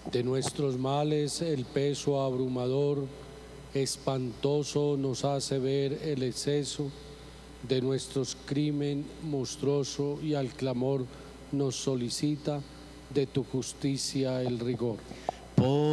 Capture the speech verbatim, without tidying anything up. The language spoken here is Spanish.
De nuestros males el peso abrumador, espantoso nos hace ver el exceso de nuestros crimen monstruoso, y al clamor nos solicita de tu justicia el rigor. Por